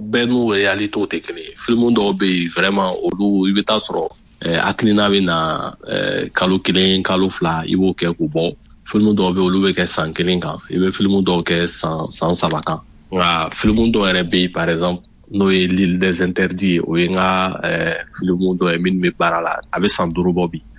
bɛɛ n'u réalité tɛ kelen ye. Film dɔw bɛ yen vraiment olu i bɛ taa sɔrɔ hakilina bɛ na kalo 1 kalo 2 i b'o kɛ k'u bɔ. Film dɔw bɛ yen olu bɛ kɛ san 1 kan i bɛ film dɔw kɛ san 3 kan. Nka film dɔw yɛrɛ bɛ yen par exemple n'o ye l'île des interdits ye o ye n ka film dɔ ye min bɛ baara la a bɛ san 5 bɔ bi.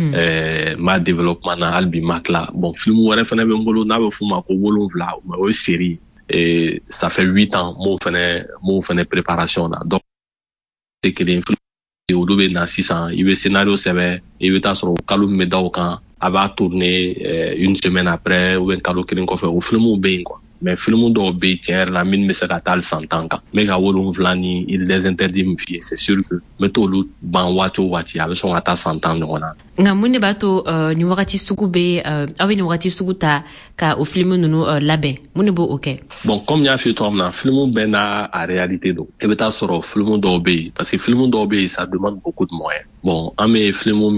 Ma développement na hali bi ma tila. Bon film wɛrɛ fana bɛ n bolo n'a bɛ f'o ma ko 7 o ye série et ça fait 8 ans m'o fana préparation na donc c'est kelen olu bɛ na sisan i bɛ scénario sɛbɛn i bɛ taa sɔrɔ kalo min bɛ da o kan a b'a tourner une semaine après ou bien kalo 1 kɔfɛ o filmw bɛ yen quoi. Mais film dɔw bɛ yen tiɲɛ yɛrɛ la min bɛ se ka taa 100 ans kan n bɛ ka 7 ni il des interdits min f'i ye c'est sûr que n bɛ t'olu ban waati o waati a bɛ sɔn ka taa 100 ans ɲɔgɔn na. Nka mun de b'a to ni wagati sugu bɛ aw bɛ ni wagati sugu ta ka o film ninnu labɛn mun de b'o kɛ. Bon comme n y'a f'i ye cogo min na film bɛɛ n'a a réalité don i bɛ taa sɔrɔ film dɔw bɛ yen parce que film dɔw bɛ yen ça demande beaucoup de moyens. Bon an bɛ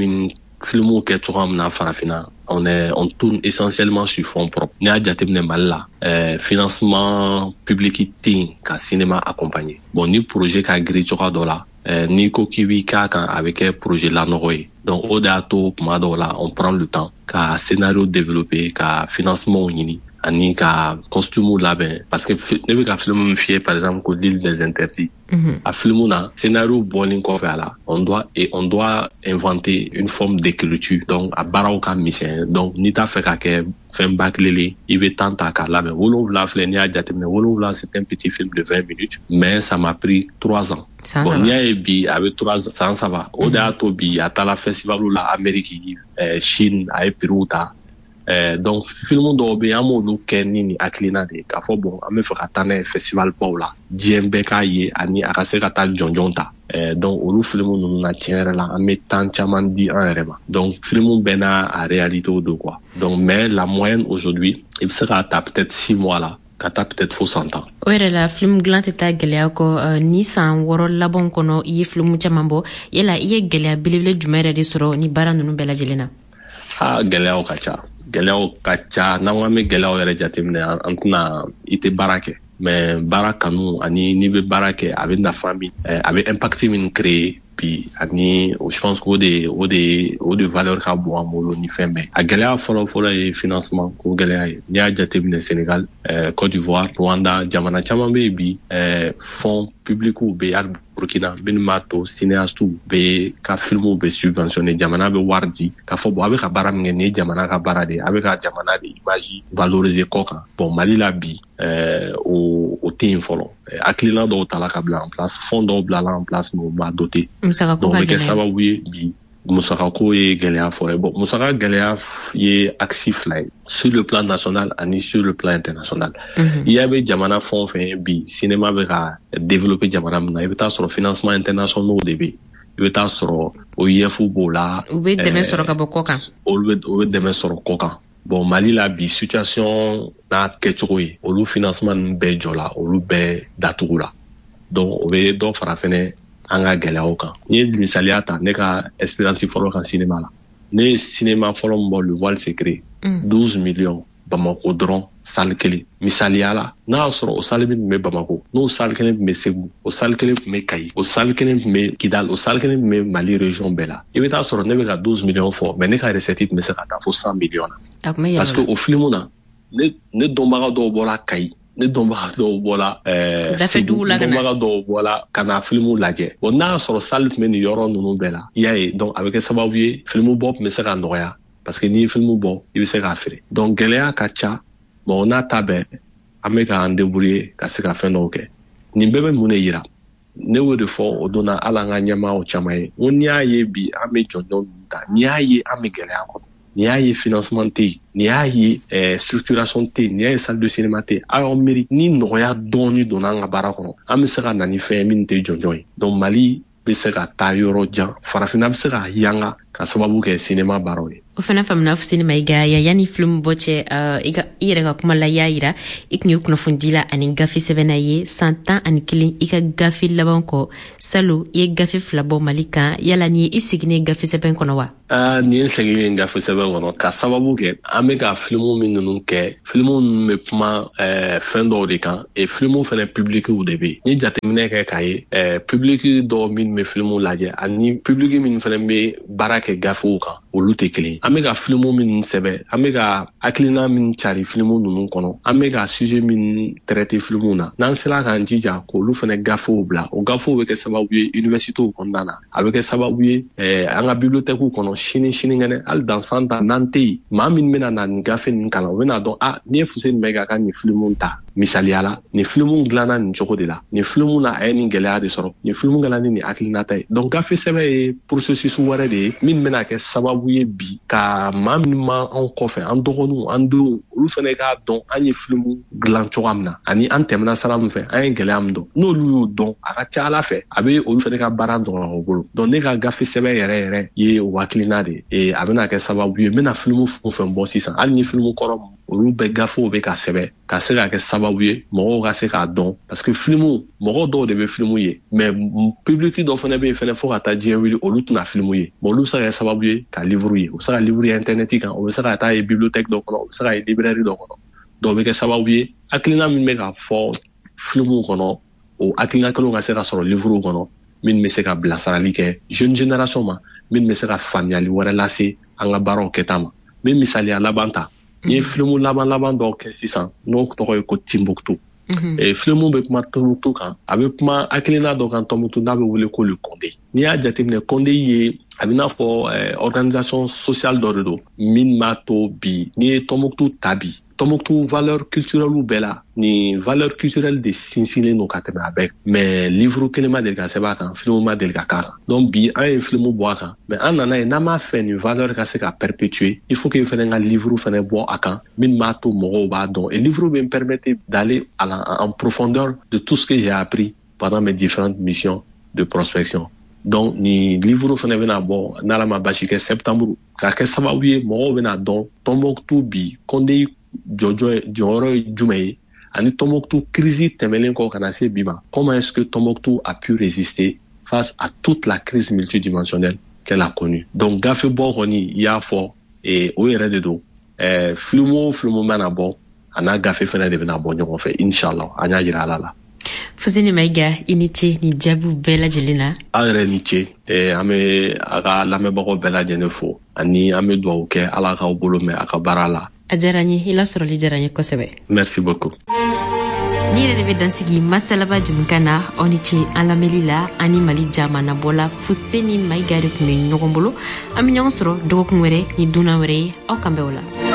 filmw kɛ cogoya min na farafinna on tourne essentiellement sur fonds propres. N'i y'a jateminɛ Mali la financement public tɛ yen ka cinéma accompagner. Bon ni projet ka girin cogoya dɔ la n'i ko k'i b'i k'a kan a bɛ kɛ projet lanɔgɔ ye. Donc o de y'a to tuma dɔw la on prend le temps ka scénario développer ka financement ɲini ani ka costume labɛn parce que ne bɛ ka film min f'i ye par exemple ko l'île des interdits. A film na scénario bɔlen kɔfɛ a la on doit inventer une forme d'écriture donc a baaraw ka misɛn donc n'i t'a fɛ ka kɛ fɛn bâclé i bɛ temps ta k'a labɛn 7 filɛ n'i y'a jateminɛ 7 c'est un petit film de 20 minutes mais ça m'a pris 3 ans. Bon n'i y'a ye bi a bɛ 3 ans san 3 o de y'a to bi a taara festival la Amérique Chine a ye prix ta. Donc film dɔw bɛ yen an b'olu kɛ ni hakilina de ye k'a fɔ bon an bɛ fɛ ka taa n'a ye festival baw la diɲɛ bɛɛ k'a ye ani a ka se ka taa jɔnjɔn ta donc olu film ninnu na tiɲɛ yɛrɛ la an bɛ temps caman di an yɛrɛ ma donc film bɛɛ n'a a réalité don quoi donc mais la moyenne aujourd'hui i bɛ se k'a ta peut-être 6 mois la ka taa peut-être fo 100 ans. O yɛrɛ la film dilan tɛ taa gɛlɛya kɔ ni san 6 laban kɔnɔ i ye film caman bɔ yala i ye gɛlɛya belebele jumɛn yɛrɛ de sɔrɔ ni baara ninnu bɛɛ lajɛlen na. Gɛlɛyaw ka ca n'an ko an bɛ gɛlɛyaw yɛrɛ jateminɛ an tɛna i tɛ baara kɛ mais baara kanu ani n'i bɛ baara kɛ a bɛ nafa min a bɛ impact min créer bi ani je pense que o de valeur ka bon an bolo ni fɛn bɛɛ a gɛlɛya fɔlɔ ye financement ko gɛlɛya ye n'i y'a jateminɛ Sénégal Côte d'Ivoire Rwanda jamana caman bɛ yen bi fonds publics bɛ yen Burkina minnu b'a to cinéastes bɛ ka filmw bɛ subventionné jamana bɛ wari di k'a fɔ bon a bɛ ka baara min kɛ nin ye jamana ka baara de ye a bɛ ka jamana de image valoriser kɔ kan bon Mali la bi o tɛ yen fɔlɔ hakilina dɔw tala ka bila en place fonds dɔw bilala en place mais o ma doté donc o bɛ kɛ sababu ye bi musakako ye gɛlɛya fɔlɔ ye bon musaka gɛlɛya ye axe 2 ye sur le plan national ani sur le plan international i y'a bɛ jamana fɛn o fɛn bi cinéma bɛ ka développer jamana min na i bɛ taa sɔrɔ financement international de bɛ yen i bɛ taa sɔrɔ OIF b'o la u bɛ dɛmɛ sɔrɔ ka bɔ kɔ kan olu bɛ dɛmɛ sɔrɔ kɔ kan bon Mali la bi situation n'a kɛcogo ye olu financement ninnu bɛɛ jɔla olu bɛɛ datugu la donc o bɛ dɔ fara fɛnɛ an ka gɛlɛyaw kan n ye misaliya ta ne ka expérience fɔlɔ kan cinéma la ne ye cinéma fɔlɔ min bɔ le voile secret 12 millions Bamako dɔrɔn salle kelen misaliya la n'a y'a sɔrɔ o salle min tun bɛ Bamako n'o salle kelen tun bɛ Segu o salle kelen tun bɛ Kayi o salle kelen tun bɛ Kidal o salle kelen tun bɛ Mali région bɛɛ la i bɛ taa sɔrɔ ne bɛ ka 12 millions fɔ mais ne ka recette tun bɛ se ka taa fo 100 millions na parce que o film na ne dɔnbaga dɔw bɔra Kayi ne dɔnbaga dɔw bɔra Segu dɔnbaga dɔw bɔra ka na filmu lajɛ bon n'a y'a sɔrɔ salle tun bɛ nin yɔrɔ ninnu bɛɛ la i y'a ye donc a bɛ kɛ sababu ye filmu bɔ tun bɛ se ka nɔgɔya parce que n'i ye filmu bɔ i bɛ se k'a feere donc gɛlɛya ka ca bon n'a ta bɛɛ an bɛ k'an débrouiller ka se ka fɛn dɔw kɛ nin bɛɛ bɛ mun de yira ne y'o de fɔ o donna hali an ka ɲɛmaaw caman ye ko n'i y'a ye bi an bɛ jɔnjɔn ninnu ta n'i y'a ye an bɛ gɛlɛya kɔnɔ n'i y'a ye financement tɛ yen n'i y'a ye structuration tɛ yen n'i y'a ye salle de cinéma tɛ yen a y'aw miiri ni nɔgɔya dɔɔni donna an ka baara kɔnɔ an bɛ se ka na ni fɛn min tɛ jɔnjɔn ye donc Mali bɛ se ka taa yɔrɔ jan farafinna bɛ se ka yanga ka sababu kɛ cinéma baaraw ye. O fana faamuna Fuseni Mayiga yani film bɔ cɛ i yɛrɛ ka kuma la y'a yira i tun ye kunnafoni la ani gafe sɛbɛnna ye san 11 i ka gafe laban kɔ Salo i ye gafe 2 bɔ Mali kan yala ni i seginnen gafe sɛbɛn kɔnɔ wa? Ni ye seginnen gafe sɛbɛn kɔnɔ ka sababu kɛ an bɛ ka filmu min ninnu kɛ filmu ninnu bɛ kuma fɛn dɔw de kan et filmu fana publiciw de bɛ ni jateminɛ kɛ k'a ye public dɔw min bɛ filmu lajɛ ani public min fana bɛ baara kɛ gafew kan olu tɛ kelen. An bɛ ka filmu min sɛbɛn an bɛ ka hakilina min cari filmu ninnu kɔnɔ an bɛ ka sujet min traiter filmu na n'an sera k'an jija k'olu fana gafew bila o gafew bɛ kɛ sababu ye universitéw kɔnɔna na a bɛ kɛ sababu ye an ka bibliothéques kɔnɔ sinikɛnɛ hali dans 100 ans n'an tɛ yen maa min bɛna na nin gafe nin kalan o bɛna dɔn ni ye Fuseni Mayiga ka nin filmu ta misaliya la nin filmu dilanna nin cogo de la nin filmu na a ye nin gɛlɛya de sɔrɔ nin filmu kɛla ni nin hakilinata ye donc gafe sɛbɛn ye processus wɛrɛ de ye min bɛna kɛ sababu ye bi ka maa min ma anw kɔfɛ an dɔgɔninw an denw olu fana k'a dɔn an ye filmu dilan cogoya min na ani an tɛmɛna sira min fɛ an ye gɛlɛya min dɔn n'olu y'o dɔn a ka ca Ala fɛ a bɛ olu fana ka baara dɔgɔya u bolo donc ne ka gafe sɛbɛn yɛrɛ ye o hakilina de ye a bɛna kɛ sababu ye n bɛna filmu fɛn o fɛn bɔ sisan hali ni filmu kɔrɔ olu bɛɛ gafew bɛ ka sɛbɛn ka se ka kɛ sababu ye mɔgɔw ka se k'a dɔn parce que filmu mɔgɔ dɔw de bɛ filmu ye mais public dɔw fana bɛ yen fana fo ka taa diɲɛ wuli olu tɛna filmu ye bon olu bɛ se ka kɛ sababu ye ka livre ye u bɛ se ka livre ye internet kan u bɛ se ka taa ye bibliothèque dɔ kɔnɔ u bɛ se ka ye librairie dɔ kɔnɔ donc o bɛ kɛ sababu ye hakilina min bɛ ka fɔ filmu kɔnɔ o hakilina kelen ka se ka sɔrɔ livre kɔnɔ min bɛ se ka bilasirali kɛ jeune génération ma min bɛ se ka faamuyali wɛrɛ lase an ka baaraw kɛta ma n bɛ misaliya laban ta n ye filmu laban dɔw kɛ sisan n'o tɔgɔ ye ko Timbuktu filmu bɛ kuma Timbuktu kan a bɛ kuma hakilina dɔ kan Timbuktu n'a bɛ wele ko le Condé n'i y'a jateminɛ Condé ye a bɛ n'a fɔ organisation sociale dɔ de don min b'a to bi n'i ye Timbuktu ta bi Tombouctou valeur culturelle bɛɛ la ni valeur culturelle de sinsinnen don ka tɛmɛ a bɛɛ mais livre kelen ma deli ka sɛbɛn a kan film ma deli ka k'a kan donc bi an ye film bɔ a kan mais an nana ye n'an m'a fɛ nin valeur ka se ka perpétuer il faut que fɛnɛ ka livre fɛnɛ bɔ a kan min b'a to mɔgɔw b'a dɔn et livre bɛ me permettre d'aller en profondeur de tout ce que j'ai appris pendant mes différentes missions de prospection. Donc ni livre fɛnɛ bɛna bɔ n'Ala ma basi kɛ septembre ka kɛ sababu ye mɔgɔw bɛna dɔn Tombouctou bi Condé jɔyɔrɔ ye jumɛn ye ani Tombouctou crise tɛmɛlen kɔ kana se bi ma comment est-ce que Tombouctou a pu résister face à toute la crise multidimensionnelle qu'elle a connue. Donc gafe bɔ kɔni i y'a fɔ o yɛrɛ de don film o film mana bɔ a n'a gafe fɛnɛ de bɛna bɔ ɲɔgɔn fɛ inshallah an y'a jira Ala la. Fuseni Mayiga i ni ce ni jaabiw bɛɛ lajɛlen na. An yɛrɛ ni ce an bɛ a ka lamɛnbagaw bɛɛ lajɛlen fo ani an bɛ dugawu kɛ Ala k'aw bolo mɛn a ka baara la. A diyara n ye i lasɔrɔli diyara n ye kosɛbɛ. Merci beaucoup. Ni yɛrɛ de bɛ dansigi masalaba jamukan na aw ni ce an lamɛnli la ani Mali jamanabɔla Fuseni Mayiga de tun bɛ ɲɔgɔn bolo an bɛ ɲɔgɔn sɔrɔ dɔgɔkun wɛrɛ ni dunan wɛrɛ ye aw kan bɛn o la.